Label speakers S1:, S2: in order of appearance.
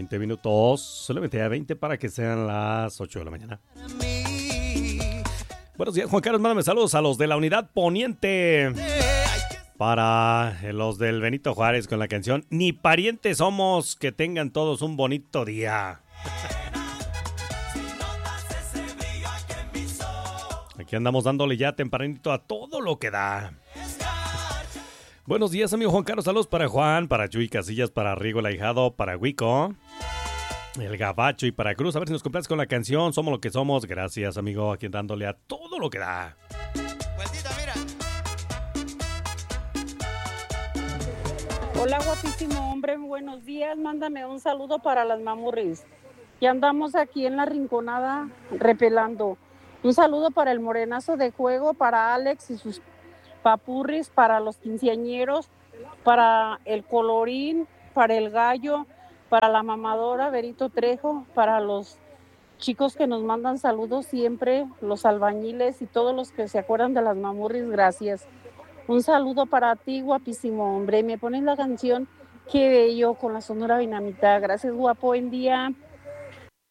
S1: 20 minutos, solamente a 20 para que sean las 8 de la mañana. Buenos días, Juan Carlos, mándame saludos a los de la Unidad Poniente. Para los del Benito Juárez con la canción Ni parientes somos, que tengan todos un bonito día. Aquí andamos dándole ya tempranito a todo lo que da. Buenos días, amigo Juan Carlos, saludos para Juan, para Chuy Casillas, para Rigo el Ahijado, para Huico, el Gabacho y para Cruz. A ver si nos complaces con la canción Somos lo que somos. Gracias, amigo, aquí dándole a todo lo que da.
S2: Hola, guapísimo hombre, buenos días. Mándame un saludo para las mamurris. Ya andamos aquí en la rinconada repelando. Un saludo para el morenazo de juego, para Alex y sus papurris, para los quinceañeros, para el colorín, para el gallo, para la mamadora Berito Trejo, para los chicos que nos mandan saludos siempre, los albañiles y todos los que se acuerdan de las mamurris, gracias. Un saludo para ti, guapísimo hombre. Me pones la canción Qué bello con la Sonora Dinamita. Gracias, guapo, buen día.